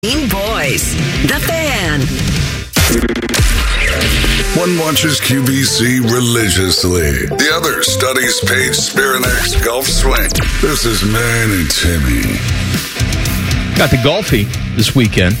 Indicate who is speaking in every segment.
Speaker 1: Boys, The Fan.
Speaker 2: One watches QVC religiously. The other studies Paige Spirinak's golf swing. This is Man and Timmy.
Speaker 3: Got the golfy this weekend.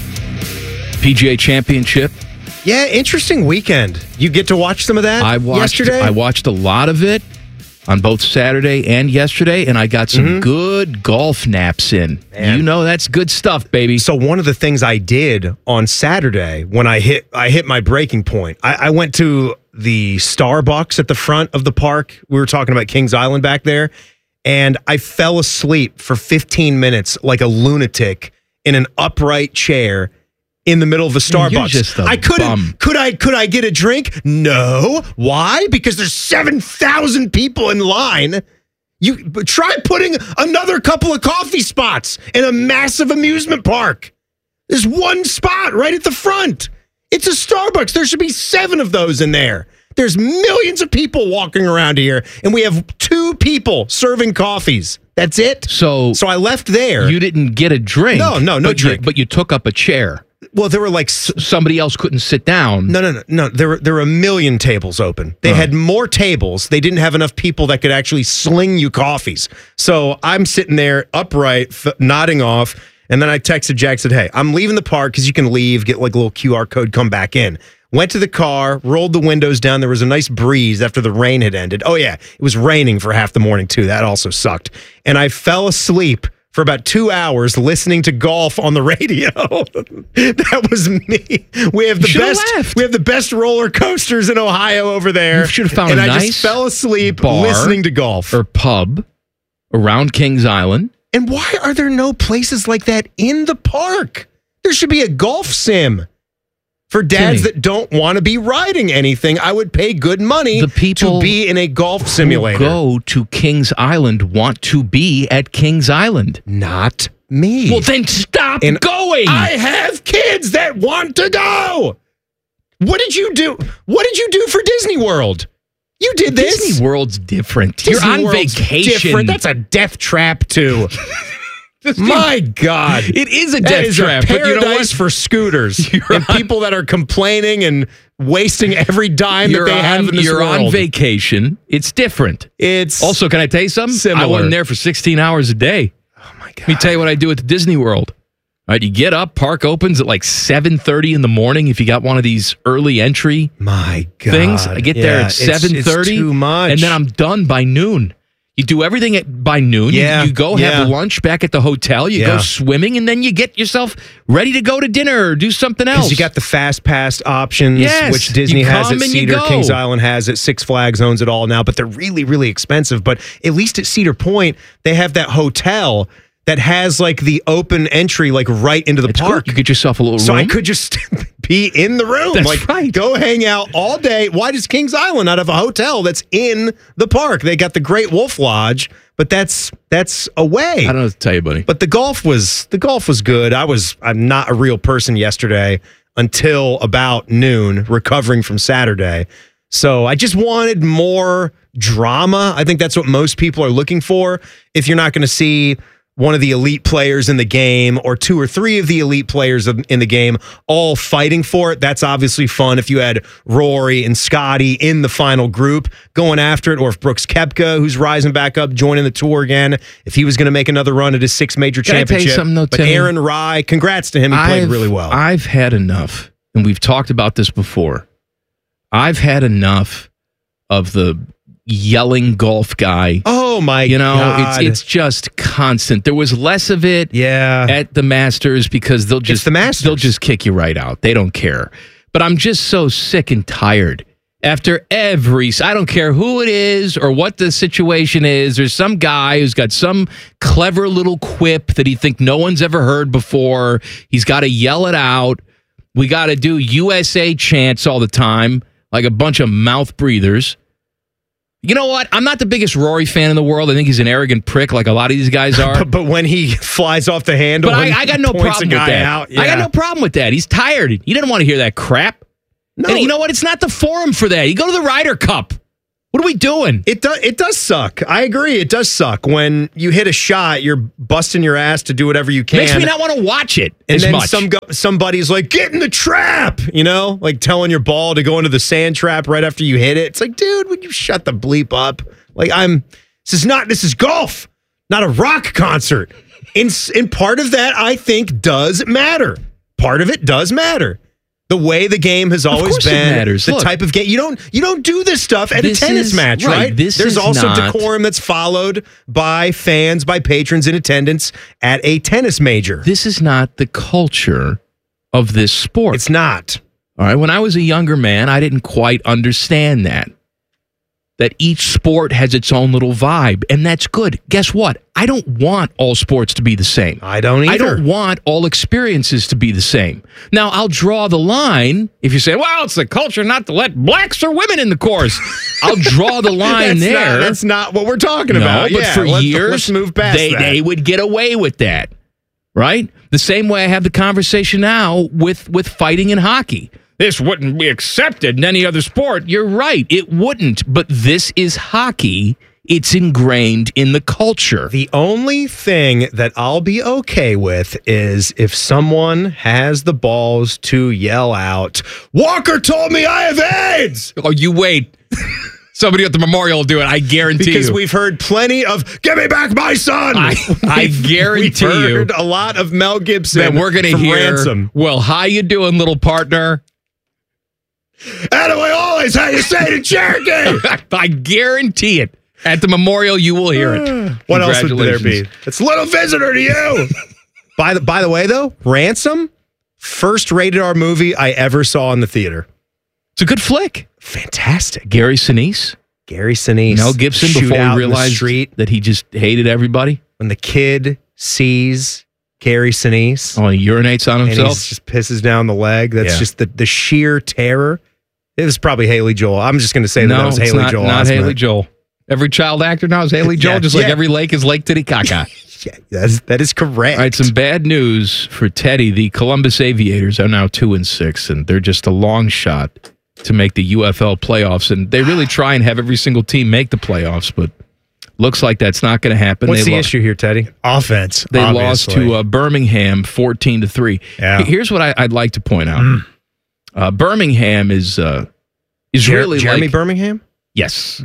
Speaker 3: PGA Championship.
Speaker 4: Yeah, interesting weekend. You get to watch some of that yesterday?
Speaker 3: I watched a lot of it on both Saturday and yesterday, and I got some good golf naps in.
Speaker 4: Man.
Speaker 3: You know that's good stuff, baby.
Speaker 4: So one of the things I did on Saturday when I hit my breaking point, I went to the Starbucks at the front of the park. We were talking about Kings Island back there, and I fell asleep for 15 minutes like a lunatic in an upright chair in the middle of the Starbucks.
Speaker 3: You're just a
Speaker 4: I couldn't.
Speaker 3: bum.
Speaker 4: Could I get a drink? No. Why? Because there's 7,000 people in line. You try putting another couple of coffee spots in a massive amusement park. There's one spot right at the front. It's a Starbucks. There should be 7 of those in there. There's millions of people walking around here, and we have 2 people serving coffees. That's it. So I left there.
Speaker 3: You didn't get a drink.
Speaker 4: No drink.
Speaker 3: But you took up a chair.
Speaker 4: Well, there were like
Speaker 3: Somebody else couldn't sit down.
Speaker 4: No. There were a million tables open. They had more tables. They didn't have enough people that could actually sling you coffees. So I'm sitting there upright, nodding off. And then I texted Jack, said, hey, I'm leaving the park because you can leave, get like a little QR code, come back in. Went to the car, rolled the windows down. There was a nice breeze after the rain had ended. Oh, yeah. It was raining for half the morning, too. That also sucked. And I fell asleep for about 2 hours listening to golf on the radio. That was me. We have the best roller coasters in Ohio over there.
Speaker 3: You should have found
Speaker 4: and
Speaker 3: a nice
Speaker 4: I just fell asleep
Speaker 3: bar
Speaker 4: listening to golf.
Speaker 3: Or pub around Kings Island.
Speaker 4: And why are there no places like that in the park? There should be a golf sim. For dads that don't want to be riding anything, I would pay good money to be in a golf simulator.
Speaker 3: Who go to Kings Island want to be at Kings Island.
Speaker 4: Not me.
Speaker 3: Well, then stop going.
Speaker 4: I have kids that want to go. What did you do? What did you do for Disney World? You did this.
Speaker 3: Disney World's different.
Speaker 4: Disney
Speaker 3: You're on
Speaker 4: World's
Speaker 3: vacation.
Speaker 4: Different. That's a death trap, too. My God.
Speaker 3: It is a
Speaker 4: that
Speaker 3: death
Speaker 4: is
Speaker 3: trap.
Speaker 4: A paradise
Speaker 3: but you know what?
Speaker 4: for scooters and people that are complaining and wasting every dime that they have in this
Speaker 3: You're
Speaker 4: world.
Speaker 3: on vacation. It's different.
Speaker 4: It's
Speaker 3: also, can I tell you something?
Speaker 4: similar.
Speaker 3: I wasn't there for 16 hours a day.
Speaker 4: Oh, my God.
Speaker 3: Let me tell you what I do at the Disney World. All right, you get up, park opens at like 7:30 in the morning if you got one of these early entry things. I get there at 7:30.
Speaker 4: It's too much.
Speaker 3: And then I'm done by noon. You do everything by noon.
Speaker 4: Yeah.
Speaker 3: You go have lunch back at the hotel. You go swimming, and then you get yourself ready to go to dinner or do something else.
Speaker 4: Because you got the fast pass options, which Disney has at Cedar, Kings Island has at Six Flags, owns it all now, but they're really, really expensive. But at least at Cedar Point, they have that hotel that has like the open entry like right into the park.
Speaker 3: Good. You get yourself a little room.
Speaker 4: So I could just be in the room.
Speaker 3: That's right.
Speaker 4: Go hang out all day. Why does Kings Island not have a hotel that's in the park? They got the Great Wolf Lodge, but that's away.
Speaker 3: I don't know what to tell you, buddy.
Speaker 4: But the golf was good. I'm not a real person yesterday until about noon, recovering from Saturday. So I just wanted more drama. I think that's what most people are looking for. If you're not going to see one of the elite players in the game or 2 or 3 of the elite players in the game all fighting for it, that's obviously fun. If you had Rory and Scotty in the final group going after it, or if Brooks Koepka, who's rising back up, joining the tour again, if he was going to make another run at his 6th major championship.
Speaker 3: Can I tell you something, though,
Speaker 4: but
Speaker 3: Timmy?
Speaker 4: Aaron Rai, congrats to him. He played really well.
Speaker 3: I've had enough, and we've talked about this before. I've had enough of the yelling golf guy.
Speaker 4: Oh my God.
Speaker 3: It's just constant. There was less of it at the Masters because they'll just kick you right out. They don't care. But I'm just so sick and tired. After I don't care who it is or what the situation is, there's some guy who's got some clever little quip that he think no one's ever heard before. He's got to yell it out. We got to do USA chants all the time, like a bunch of mouth breathers. You know what? I'm not the biggest Rory fan in the world. I think he's an arrogant prick like a lot of these guys are.
Speaker 4: but when he flies off the handle,
Speaker 3: but I got no problem with that. I got no problem with that. He's tired. He didn't want to hear that crap. No. And you know what? It's not the forum for that. You go to the Ryder Cup. What are we doing?
Speaker 4: It does suck. I agree. It does suck when you hit a shot. You're busting your ass to do whatever you can.
Speaker 3: Makes me not want to watch it
Speaker 4: and
Speaker 3: as
Speaker 4: then
Speaker 3: much.
Speaker 4: Somebody's like, get in the trap, like telling your ball to go into the sand trap right after you hit it. It's like, dude, would you shut the bleep up? Like this is golf, not a rock concert. And part of that, I think, does matter. Part of it does matter. The way the game has always been,
Speaker 3: matters.
Speaker 4: The type of game you don't do this stuff at a tennis match, right? There's also decorum that's followed by fans, by patrons in attendance at a tennis major.
Speaker 3: This is not the culture of this sport.
Speaker 4: It's not.
Speaker 3: All right. When I was a younger man, I didn't quite understand that each sport has its own little vibe, and that's good. Guess what? I don't want all sports to be the same.
Speaker 4: I don't either.
Speaker 3: I don't want all experiences to be the same. Now, I'll draw the line if you say, well, it's the culture not to let blacks or women in the course. I'll draw the line there.
Speaker 4: That's not what we're talking about.
Speaker 3: But for years,
Speaker 4: let's move past that.
Speaker 3: They would get away with that, right? The same way I have the conversation now with fighting in hockey. This wouldn't be accepted in any other sport. You're right. It wouldn't. But this is hockey. It's ingrained in the culture.
Speaker 4: The only thing that I'll be okay with is if someone has the balls to yell out, Walker told me I have AIDS!
Speaker 3: Oh, you wait. Somebody at the memorial will do it. I guarantee you.
Speaker 4: Because we've heard plenty of, give me back my son!
Speaker 3: I guarantee
Speaker 4: we've
Speaker 3: you.
Speaker 4: heard a lot of Mel Gibson
Speaker 3: that we're going to hear,
Speaker 4: Ransom.
Speaker 3: Well, how you doing, little partner?
Speaker 4: Anyway, always how you say to Cherokee.
Speaker 3: I guarantee it. At the memorial, you will hear it.
Speaker 4: What else would there be? It's a little visitor to you. By the way, though, Ransom, first rated R movie I ever saw in the theater.
Speaker 3: It's a good flick.
Speaker 4: Fantastic.
Speaker 3: Gary Sinise. Mel Gibson before he realized that he just hated everybody.
Speaker 4: When the kid sees Gary Sinise.
Speaker 3: Oh, he urinates on himself?
Speaker 4: And he just pisses down the leg. That's just the sheer terror. It was probably Haley Joel. I'm just going to say that was Haley Joel.
Speaker 3: Not Haley Joel. Every child actor now is Haley Joel, like every lake is Lake Titicaca.
Speaker 4: That is correct.
Speaker 3: All right, some bad news for Teddy. The Columbus Aviators are now 2-6, and they're just a long shot to make the UFL playoffs. And they really try and have every single team make the playoffs, but looks like that's not going to happen.
Speaker 4: What's the issue here, Teddy?
Speaker 5: Offense.
Speaker 3: They lost to Birmingham 14-3.
Speaker 5: Yeah.
Speaker 3: Here's what I'd like to point out. Birmingham is really
Speaker 4: Jeremy
Speaker 3: like,
Speaker 4: Birmingham?
Speaker 3: Yes.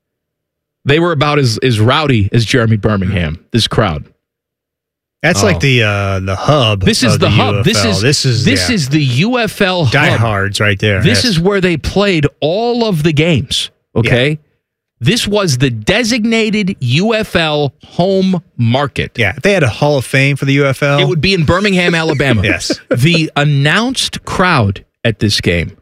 Speaker 3: They were about as rowdy as Jeremy Birmingham, this crowd.
Speaker 5: That's like the hub.
Speaker 3: This is the hub.
Speaker 5: UFL.
Speaker 3: This is the UFL hub.
Speaker 5: Diehards right there.
Speaker 3: This is where they played all of the games. Okay? Yeah. This was the designated UFL home market.
Speaker 5: Yeah. If they had a Hall of Fame for the UFL,
Speaker 3: it would be in Birmingham, Alabama.
Speaker 5: Yes.
Speaker 3: The announced crowd at this game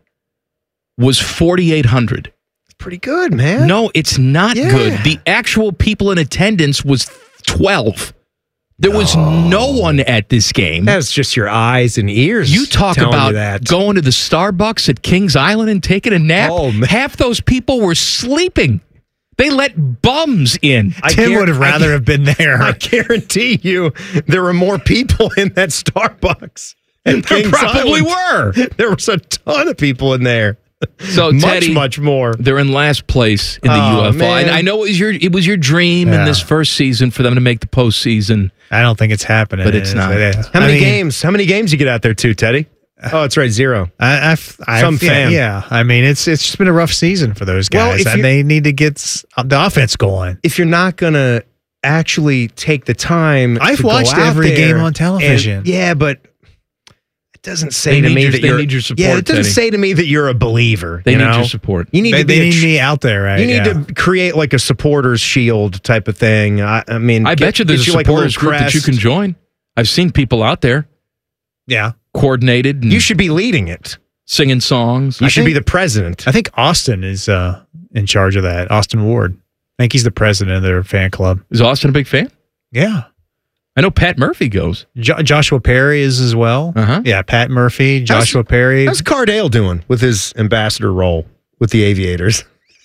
Speaker 3: was 4,800.
Speaker 4: Pretty good, man.
Speaker 3: No, it's not good. The actual people in attendance was 12. There was no one at this game.
Speaker 4: That's just your eyes and ears.
Speaker 3: You talk about going to the Starbucks at Kings Island and taking a nap.
Speaker 4: Oh, man.
Speaker 3: Half those people were sleeping. They let bums in.
Speaker 5: Tim would have rather have been there.
Speaker 4: I guarantee you there were more people in that Starbucks.
Speaker 3: There probably were.
Speaker 4: There was a ton of people in there.
Speaker 3: So Teddy,
Speaker 4: much more.
Speaker 3: They're in last place in the UFL. I know it was your dream in this first season for them to make the postseason.
Speaker 5: I don't think it's happening,
Speaker 3: but it's not.
Speaker 4: How many games? How many games you get out there too, Teddy? Oh, that's right, 0.
Speaker 5: Some fan. Yeah, I mean it's just been a rough season for those guys. And they need to get the offense going.
Speaker 4: If you're not gonna actually take the time,
Speaker 5: I've watched every game on television.
Speaker 4: But it doesn't say to me that
Speaker 3: they need your support.
Speaker 4: Yeah, it doesn't say to me that you're a believer.
Speaker 3: They need your support.
Speaker 4: You need
Speaker 5: they need me out there, right?
Speaker 4: You need to create like a supporters shield type of thing. I mean,
Speaker 3: I bet you there's a supporters group that you can join. I've seen people out there.
Speaker 5: Yeah,
Speaker 3: coordinated.
Speaker 4: You should be leading it,
Speaker 3: singing songs.
Speaker 4: You should be the president.
Speaker 5: I think Austin is in charge of that. Austin Ward. I think he's the president of their fan club.
Speaker 3: Is Austin a big fan?
Speaker 5: Yeah.
Speaker 3: I know Pat Murphy goes.
Speaker 5: Joshua Perry is as well.
Speaker 3: Uh-huh.
Speaker 5: Yeah, Pat Murphy, Joshua Perry.
Speaker 4: How's Cardale doing with his ambassador role with the Aviators?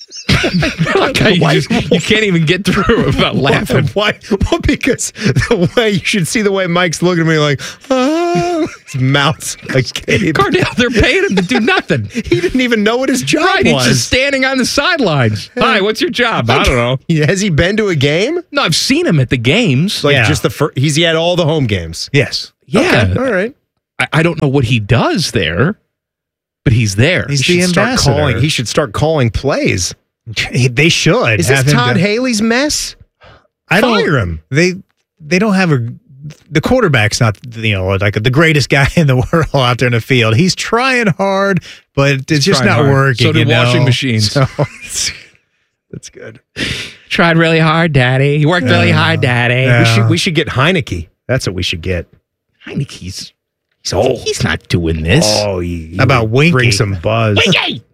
Speaker 3: You can't even get through without laughing.
Speaker 4: Why? Well, because the way you should see the way Mike's looking at me like, His mouth's agape.
Speaker 3: Cardale, they're paying him to do nothing.
Speaker 4: He didn't even know what his job was.
Speaker 3: He's just standing on the sidelines. Hi, what's your job? I don't know.
Speaker 4: Has he been to a game?
Speaker 3: No, I've seen him at the games.
Speaker 4: Just the first. He's had all the home games.
Speaker 5: Yes.
Speaker 3: Yeah.
Speaker 4: Okay. All right.
Speaker 3: I don't know what he does there, but he's there.
Speaker 5: He's the ambassador.
Speaker 4: He should start calling plays.
Speaker 5: They should.
Speaker 4: Is this Todd Haley's mess? Fire him.
Speaker 5: They don't have the quarterback's not like the greatest guy in the world out there in the field. He's trying hard, but it's just not working.
Speaker 3: So do washing machines.
Speaker 5: So,
Speaker 4: that's good.
Speaker 3: Tried really hard, Daddy. He worked really hard, Daddy.
Speaker 4: We should get Heineke. That's what we should get.
Speaker 3: He's old. He's not doing this.
Speaker 4: Oh,
Speaker 5: how about Winky?
Speaker 4: Bring some buzz.
Speaker 3: Winky!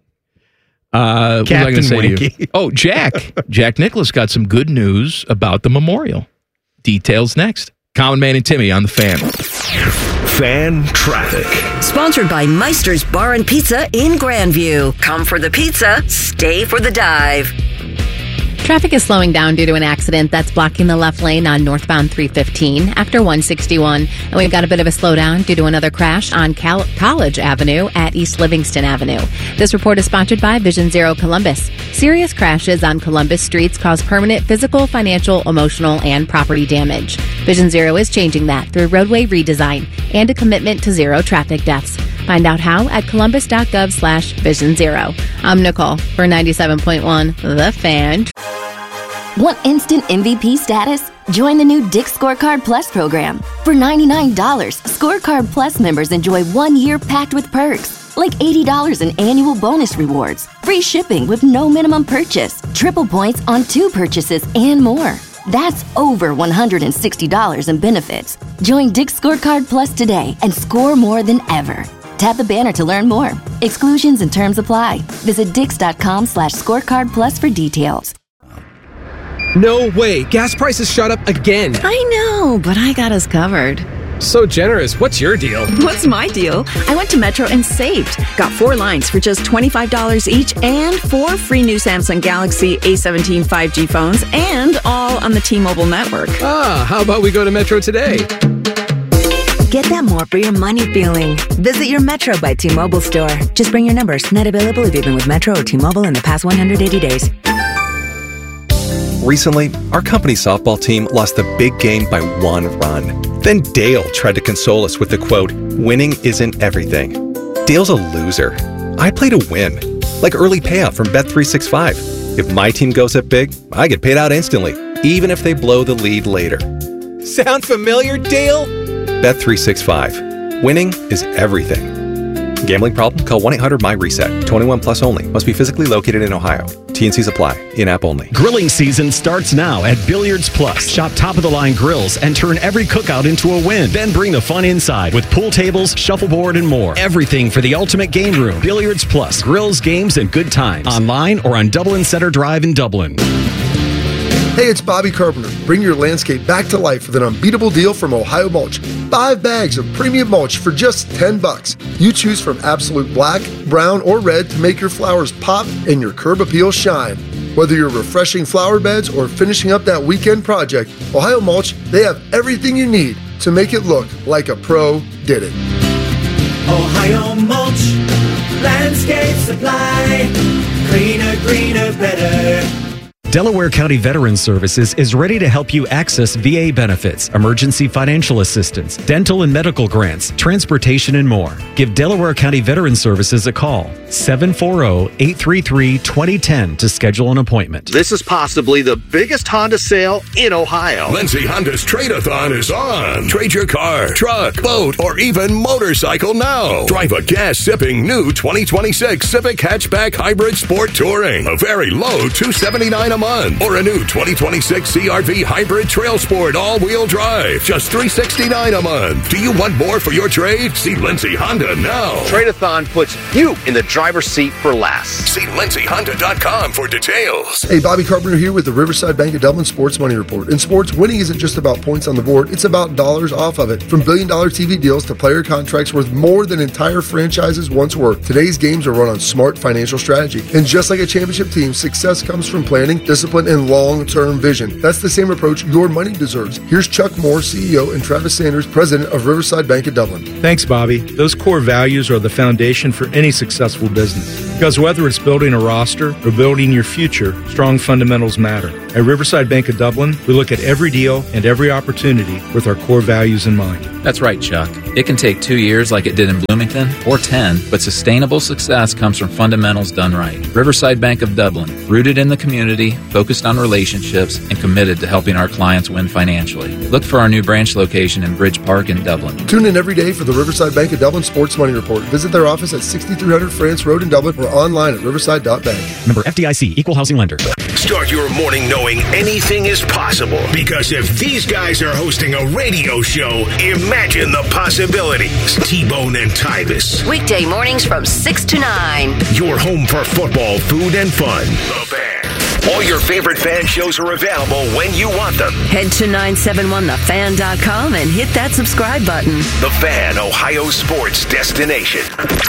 Speaker 4: Captain Winky.
Speaker 3: Oh, Jack Nicklaus got some good news about the memorial. Details next. Common Man and Timmy on the Fan.
Speaker 2: Fan Traffic.
Speaker 1: Sponsored by Meister's Bar and Pizza in Grandview. Come for the pizza, stay for the dive.
Speaker 6: Traffic is slowing down due to an accident that's blocking the left lane on northbound 315 after 161. And we've got a bit of a slowdown due to another crash on College Avenue at East Livingston Avenue. This report is sponsored by Vision Zero Columbus. Serious crashes on Columbus streets cause permanent physical, financial, emotional, and property damage. Vision Zero is changing that through roadway redesign and a commitment to zero traffic deaths. Find out how at columbus.gov/Vision Zero. I'm Nicole for 97.1 The Fan.
Speaker 7: Want instant MVP status? Join the new Dick's Scorecard Plus program. For $99, Scorecard Plus members enjoy 1 year packed with perks, like $80 in annual bonus rewards, free shipping with no minimum purchase, triple points on 2 purchases, and more. That's over $160 in benefits. Join Dick's Scorecard Plus today and score more than ever. Tap the banner to learn more. Exclusions and terms apply. Visit dix.com/scorecard plus for details.
Speaker 8: No way. Gas prices shot up again.
Speaker 9: I know, but I got us covered.
Speaker 8: So generous. What's your deal?
Speaker 9: What's my deal? I went to Metro and saved. Got 4 lines for just $25 each and 4 free new Samsung Galaxy A17 5G phones and all on the T-Mobile network.
Speaker 8: How about we go to Metro today?
Speaker 10: Get that more for your money feeling. Visit your Metro by T-Mobile store. Just bring your numbers. Not available if you've been with Metro or T-Mobile in the past 180 days.
Speaker 11: Recently, our company softball team lost the big game by 1 run. Then Dale tried to console us with the quote, "Winning isn't everything." Dale's a loser. I play to win, like early payout from Bet365. If my team goes up big, I get paid out instantly, even if they blow the lead later.
Speaker 12: Sound familiar, Dale?
Speaker 11: Bet365. Winning is everything. Gambling problem? Call 1-800-MY-RESET. 21 plus only. Must be physically located in Ohio. T&Cs apply. In-app only.
Speaker 13: Grilling season starts now at Billiards Plus. Shop top-of-the-line grills and turn every cookout into a win. Then bring the fun inside with pool tables, shuffleboard, and more. Everything for the ultimate game room. Billiards Plus. Grills, games, and good times. Online or on Dublin Center Drive in Dublin.
Speaker 14: Hey, it's Bobby Carpenter. Bring your landscape back to life with an unbeatable deal from Ohio Mulch. 5 bags of premium mulch for just $10. You choose from absolute black, brown, or red to make your flowers pop and your curb appeal shine. Whether you're refreshing flower beds or finishing up that weekend project, Ohio Mulch, they have everything you need to make it look like a pro did it.
Speaker 15: Ohio Mulch, landscape supply, cleaner, greener, better.
Speaker 13: Delaware County Veterans Services is ready to help you access VA benefits, emergency financial assistance, dental and medical grants, transportation, and more. Give Delaware County Veterans Services a call, 740-833-2010 to schedule an appointment.
Speaker 16: This is possibly the biggest Honda sale in Ohio.
Speaker 2: Lindsay Honda's Trade-a-thon is on. Trade your car, truck, boat, or even motorcycle now. Drive a gas-sipping new 2026 Civic Hatchback Hybrid Sport Touring. A very low $279 a month. Or a new 2026 CRV Hybrid Trail Sport all-wheel drive. Just $369 a month. Do you want more for your trade? See Lindsay Honda now.
Speaker 16: Trade-a-thon puts you in the driver's seat for less.
Speaker 2: See LindsayHonda.com for details.
Speaker 14: Hey, Bobby Carpenter here with the Riverside Bank of Dublin Sports Money Report. In sports, winning isn't just about points on the board, it's about dollars off of it. From billion-dollar TV deals to player contracts worth more than entire franchises once were, today's games are run on smart financial strategy. And just like a championship team, success comes from planning discipline, and long-term vision. That's the same approach your money deserves. Here's Chuck Moore, CEO, and Travis Sanders, president of Riverside Bank of Dublin.
Speaker 17: Thanks, Bobby. Those core values are the foundation for any successful business. Because whether it's building a roster or building your future, strong fundamentals matter. At Riverside Bank of Dublin, we look at every deal and every opportunity with our core values in mind.
Speaker 18: That's right, Chuck. It can take 2 years like it did in Bloomington, or 10, but sustainable success comes from fundamentals done right. Riverside Bank of Dublin, rooted in the community, focused on relationships, and committed to helping our clients win financially. Look for our new branch location in Bridge Park in Dublin.
Speaker 14: Tune in every day for the Riverside Bank of Dublin Sports Money Report. Visit their office at 6300 France Road in Dublin or online at riverside.bank.
Speaker 13: Member FDIC, Equal Housing Lender.
Speaker 2: Start your morning knowing anything is possible. Because if these guys are hosting a radio show, imagine the possibilities. T-Bone and Tyvis.
Speaker 1: Weekday mornings from 6 to 9.
Speaker 2: Your home for football, food, and fun. The Fan. All your favorite fan shows are available when you want them.
Speaker 1: Head to 971thefan.com and hit that subscribe button.
Speaker 2: The Fan, Ohio sports destination.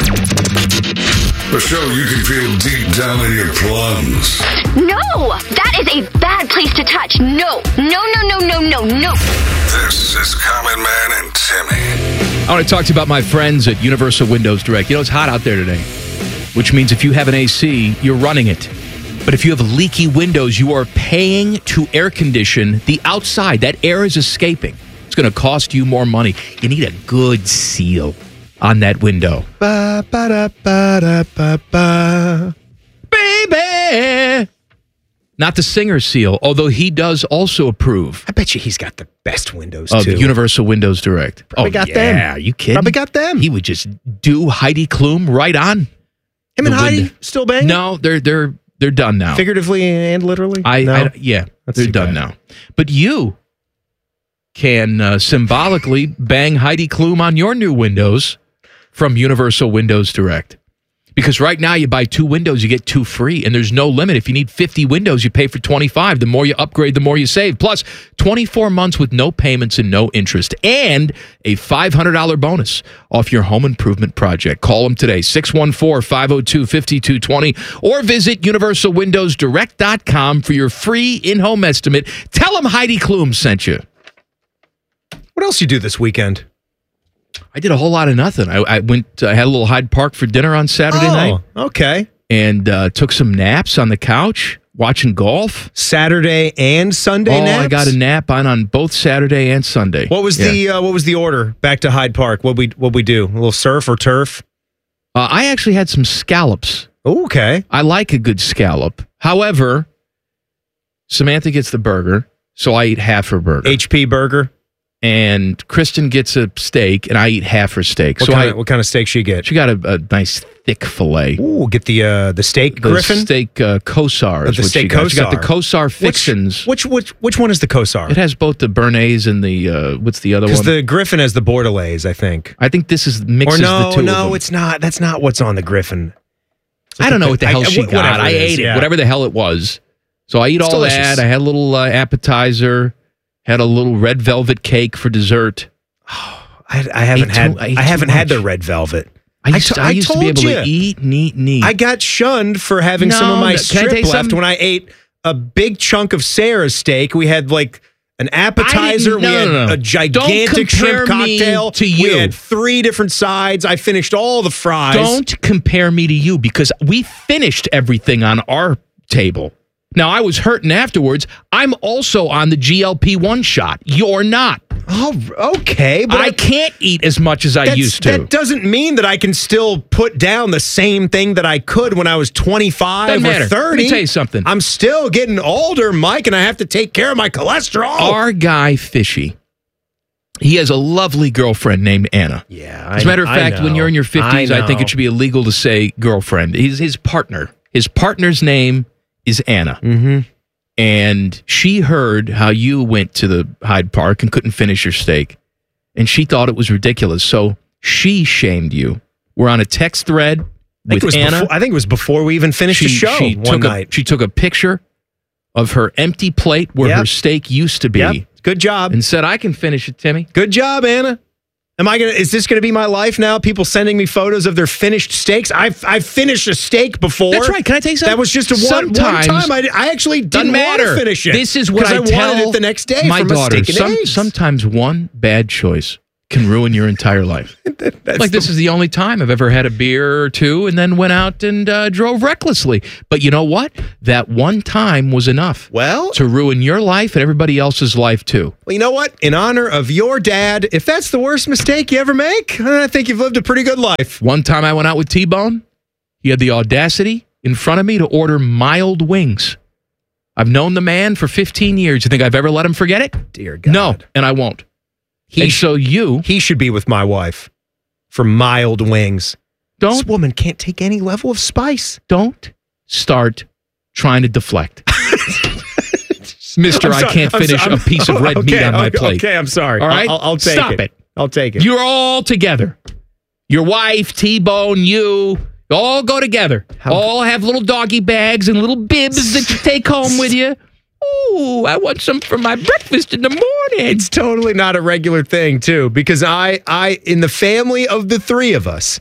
Speaker 19: A show you can feel deep down in your plums.
Speaker 20: No! That is a bad place to touch. No. No.
Speaker 19: This is Common Man and Timmy.
Speaker 3: I want to talk to you about my friends at Universal Windows Direct. You know, it's hot out there today, which means if you have an AC, you're running it. But if you have leaky windows, you are paying to air condition the outside. That air is escaping. It's going to cost you more money. You need a good seal on that window.
Speaker 4: Ba, ba, da, ba, da, ba, ba.
Speaker 3: Baby! Not the singer seal, although he does also approve.
Speaker 4: I bet you he's got the best windows,
Speaker 3: of
Speaker 4: too.
Speaker 3: Universal Windows Direct.
Speaker 4: Probably got them.
Speaker 3: Yeah, you kidding?
Speaker 4: Probably got them.
Speaker 3: He would just do Heidi Klum right on.
Speaker 4: Him and Heidi still banging?
Speaker 3: No, they're done now.
Speaker 4: Figuratively and literally?
Speaker 3: Yeah, they're done now. But you can symbolically bang Heidi Klum on your new windows from Universal Windows Direct. Because right now you buy 2 windows, you get 2 free, and there's no limit. If you need 50 windows, you pay for 25. The more you upgrade, the more you save. Plus, 24 months with no payments and no interest, and a $500 bonus off your home improvement project. Call them today, 614-502-5220, or visit universalwindowsdirect.com for your free in-home estimate. Tell them Heidi Klum sent you.
Speaker 4: What else you do this weekend?
Speaker 3: I did a whole lot of nothing. I went, I had a little Hyde Park for dinner on Saturday night.
Speaker 4: Okay.
Speaker 3: And took some naps on the couch, watching golf.
Speaker 4: Saturday and Sunday naps?
Speaker 3: I got a nap on both Saturday and Sunday.
Speaker 4: What was the order back to Hyde Park? What we do? A little surf or turf?
Speaker 3: I actually had some scallops.
Speaker 4: Okay.
Speaker 3: I like a good scallop. However, Samantha gets the burger, so I eat half her burger.
Speaker 4: HP burger?
Speaker 3: And Kristen gets a steak, and I eat half her steak.
Speaker 4: What kind of steak she get?
Speaker 3: She got a nice thick fillet.
Speaker 4: Ooh, get the steak Griffin?
Speaker 3: The steak Kosar is
Speaker 4: the
Speaker 3: what
Speaker 4: steak
Speaker 3: she got.
Speaker 4: Kosar.
Speaker 3: She got the Kosar fixins.
Speaker 4: Which one is the Kosar?
Speaker 3: It has both the Bernays and the, what's the other one?
Speaker 4: Because the Griffin has the Bordelaise, I think.
Speaker 3: I think this is mixes the two of them.
Speaker 4: No, it's not. That's not what's on the Griffin.
Speaker 3: I don't know what the hell she got. I ate it, whatever the hell it was. So I eat all
Speaker 4: delicious.
Speaker 3: that. I had a little appetizer. Had a little red velvet cake for dessert.
Speaker 4: I haven't had the red velvet.
Speaker 3: I used to be able to eat neat.
Speaker 4: I got shunned for having some of my strip left when I ate a big chunk of Sarah's steak. We had like an appetizer. We had a gigantic shrimp cocktail.
Speaker 3: To you.
Speaker 4: We had 3 different sides. I finished all the fries.
Speaker 3: Don't compare me to you because we finished everything on our table. Now, I was hurting afterwards. I'm also on the GLP-1 shot. You're not.
Speaker 4: Oh, okay.
Speaker 3: But I can't eat as much as I used to.
Speaker 4: That doesn't mean that I can still put down the same thing that I could when I was 25 or 30.
Speaker 3: Let me tell you something.
Speaker 4: I'm still getting older, Mike, and I have to take care of my cholesterol.
Speaker 3: Our guy, Fishy, he has a lovely girlfriend named Anna.
Speaker 4: Yeah.
Speaker 3: As a matter of fact, when you're in your 50s, I think it should be illegal to say girlfriend. He's his partner. His partner's name is Anna.
Speaker 4: Mm-hmm.
Speaker 3: And she heard how you went to the Hyde Park and couldn't finish your steak. And she thought it was ridiculous. So she shamed you. We're on a text thread with Anna.
Speaker 4: I think it was before we even finished the show one night.
Speaker 3: She took a picture of her empty plate where her steak used to be.
Speaker 4: Yep. Good job.
Speaker 3: And said, I can finish it, Timmy.
Speaker 4: Good job, Anna. Is this gonna be my life now? People sending me photos of their finished steaks. I've finished a steak before.
Speaker 3: That's right. Can I tell you something?
Speaker 4: That was just one time. I actually didn't want to finish it.
Speaker 3: This is what I
Speaker 4: wanted it the next day.
Speaker 3: My
Speaker 4: from
Speaker 3: daughter.
Speaker 4: A steak and eggs.
Speaker 3: Sometimes one bad choice can ruin your entire life. This is the only time I've ever had a beer or two and then went out and drove recklessly. But you know what? That one time was enough. To ruin your life and everybody else's life too.
Speaker 4: Well, you know what? In honor of your dad, if that's the worst mistake you ever make, I think you've lived a pretty good life.
Speaker 3: One time I went out with T-Bone. He had the audacity in front of me to order mild wings. I've known the man for 15 years. You think I've ever let him forget it?
Speaker 4: Dear God.
Speaker 3: No, and I won't. He
Speaker 4: should be with my wife for mild wings. This woman can't take any level of spice.
Speaker 3: Don't start trying to deflect. Mister, I can't finish a piece of red meat on my plate.
Speaker 4: Okay, I'm sorry.
Speaker 3: All right?
Speaker 4: I'll take
Speaker 3: Stop
Speaker 4: it. I'll take it.
Speaker 3: You're all together. Your wife, T-Bone, you all go together. All have little doggy bags and little bibs that you take home with you. Ooh, I want some for my breakfast in the morning.
Speaker 4: It's totally not a regular thing, too, because I in the family of the three of us,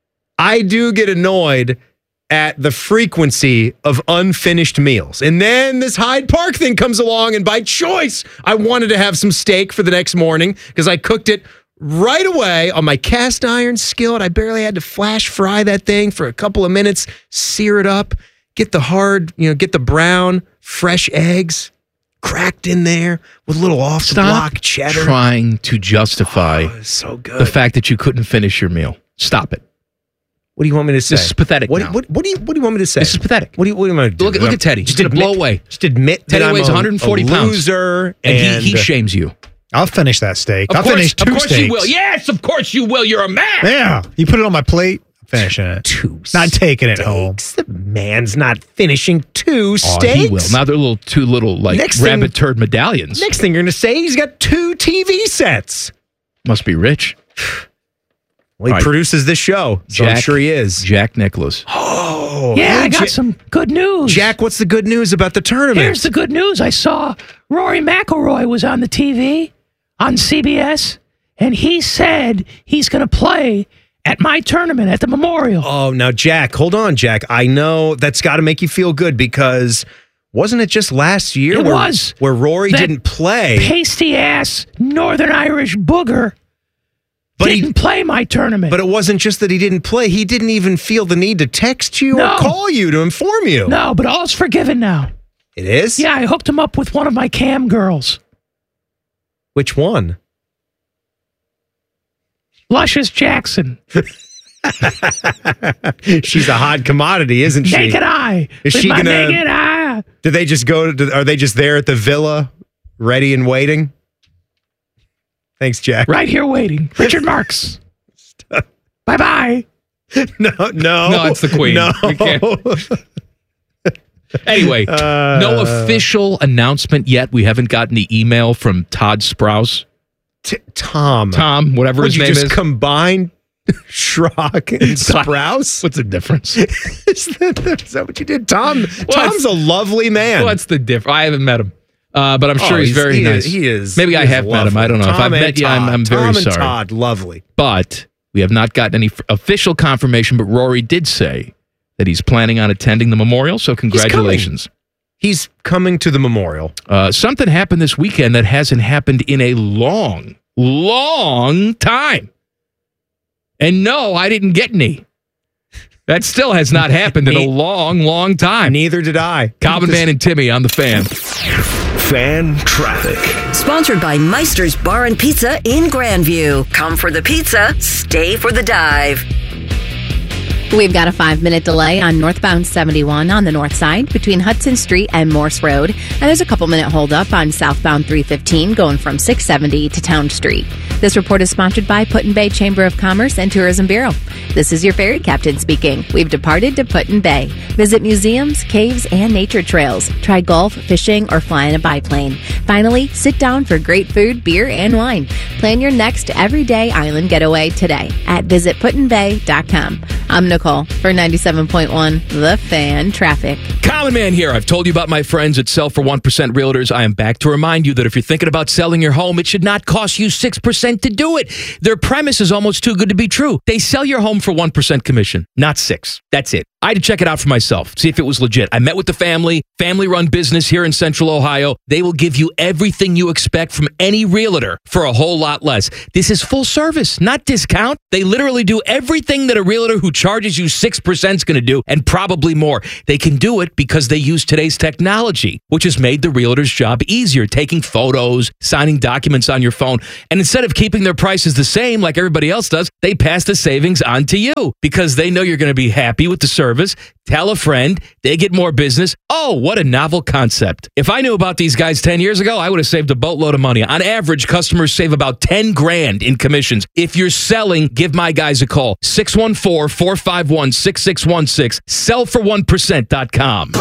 Speaker 4: I do get annoyed at the frequency of unfinished meals. And then this Hyde Park thing comes along, and by choice, I wanted to have some steak for the next morning because I cooked it right away on my cast iron skillet. I barely had to flash fry that thing for a couple of minutes, sear it up, get the brown, fresh eggs cracked in there with a little off-the-block cheddar.
Speaker 3: Stop trying to justify
Speaker 4: so good.
Speaker 3: The fact that you couldn't finish your meal. Stop it.
Speaker 4: What do you want me to say?
Speaker 3: This is pathetic.
Speaker 4: What do you want me to say?
Speaker 3: This is pathetic.
Speaker 4: What do you want me to do?
Speaker 3: Look at Teddy. Just going to blow away.
Speaker 4: Just admit
Speaker 3: Teddy
Speaker 4: that
Speaker 3: weighs
Speaker 4: I'm
Speaker 3: 140
Speaker 4: a loser,
Speaker 3: and he shames you.
Speaker 5: I'll finish that steak. I'll finish two steaks.
Speaker 3: Of course you will. Yes, of course you will. You're a man.
Speaker 5: Yeah. You put it on my plate, I'm finishing it. Not taking it home.
Speaker 4: The man's not finishing two steaks.
Speaker 3: He will. Now they're two little rabbit turd medallions.
Speaker 4: Next thing you're going to say, he's got 2 TV sets.
Speaker 3: Must be rich.
Speaker 4: Well, he produces this show, so I'm sure he is.
Speaker 3: Jack Nicklaus.
Speaker 4: Oh.
Speaker 21: Yeah, I got some good news.
Speaker 4: Jack, what's the good news about the tournament?
Speaker 21: Here's the good news. I saw Rory McIlroy was on the TV on CBS, and he said he's going to play at my tournament at the Memorial.
Speaker 4: Oh, now, Jack, hold on, Jack. I know that's got to make you feel good because wasn't it just last year where Rory didn't play?
Speaker 21: Pasty-ass Northern Irish booger didn't play my tournament.
Speaker 4: But it wasn't just that he didn't play. He didn't even feel the need to text you or call you to inform you.
Speaker 21: No, but all's forgiven now.
Speaker 4: It is?
Speaker 21: Yeah, I hooked him up with one of my cam girls.
Speaker 4: Which one?
Speaker 21: Luscious Jackson.
Speaker 4: She's a hot commodity, isn't she?
Speaker 21: Naked eye.
Speaker 4: Is she gonna?
Speaker 21: Naked eye.
Speaker 4: Do they just go? Are they just there at the villa, ready and waiting? Thanks, Jack.
Speaker 21: Right here waiting. Richard Marks. Bye-bye.
Speaker 4: No,
Speaker 3: it's the Queen.
Speaker 4: No.
Speaker 3: Anyway, no official announcement yet. We haven't gotten the email from Todd Sprouse.
Speaker 4: Tom,
Speaker 3: whatever his name is.
Speaker 4: Just combine Schrock and Sprouse?
Speaker 3: What's the difference?
Speaker 4: Is that what you did? Tom's a lovely man.
Speaker 3: What's the difference? I haven't met him. But I'm sure he's very nice.
Speaker 4: He is.
Speaker 3: Maybe I have met him. I don't know. If I've met you, I'm very sorry.
Speaker 4: Tom and Todd, lovely.
Speaker 3: But we have not gotten any official confirmation, but Rory did say that he's planning on attending the Memorial, so congratulations.
Speaker 4: He's coming to the Memorial.
Speaker 3: Something happened this weekend that hasn't happened in a long, long time. And no, I didn't get any. That still has not happened in a long, long time.
Speaker 4: Neither did I.
Speaker 3: Calvin Van and Timmy on the Fan.
Speaker 2: Fan traffic.
Speaker 1: Sponsored by Meister's Bar and Pizza in Grandview. Come for the pizza, stay for the dive.
Speaker 6: We've got a 5-minute delay on northbound 71 on the north side between Hudson Street and Morse Road. And there's a couple-minute holdup on southbound 315 going from 670 to Town Street. This report is sponsored by Put-in-Bay Chamber of Commerce and Tourism Bureau. This is your ferry captain speaking. We've departed to Put-in-Bay. Visit museums, caves, and nature trails. Try golf, fishing, or fly in a biplane. Finally, sit down for great food, beer, and wine. Plan your next everyday island getaway today at visitputinbay.com. I'm Nicole for 97.1 The Fan Traffic.
Speaker 3: Common Man here. I've told you about my friends at Sell for 1% Realtors. I am back to remind you that if you're thinking about selling your home, it should not cost you 6% to do it. Their premise is almost too good to be true. They sell your home for 1% commission, not 6%. That's it. I had to check it out for myself, see if it was legit. I met with the family-run business here in Central Ohio. They will give you everything you expect from any realtor for a whole lot less. This is full service, not discount. They literally do everything that a realtor who charges you 6% is going to do, and probably more. They can do it because they use today's technology, which has made the realtor's job easier, taking photos, signing documents on your phone. And instead of keeping their prices the same like everybody else does, they pass the savings on to you because they know you're going to be happy with the service. Tell a friend, they get more business. Oh, what a novel concept. If I knew about these guys 10 years ago, I would have saved a boatload of money. On average, customers save about $10,000 in commissions. If you're selling, give my guys a call. 614-451-6616. Sellfor1%.com.